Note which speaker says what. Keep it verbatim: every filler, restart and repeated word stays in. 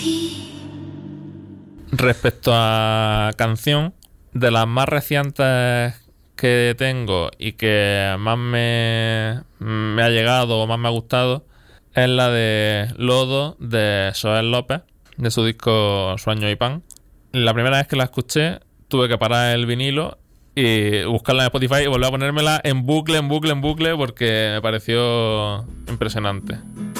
Speaker 1: Respecto a canción, de las más recientes que tengo y que más me, me ha llegado o más me ha gustado es la de Lodo de Joel López, de su disco Sueño y Pan. La primera vez que la escuché tuve que parar el vinilo y buscarla en Spotify y volver a ponérmela en bucle, en bucle, en bucle porque me pareció impresionante.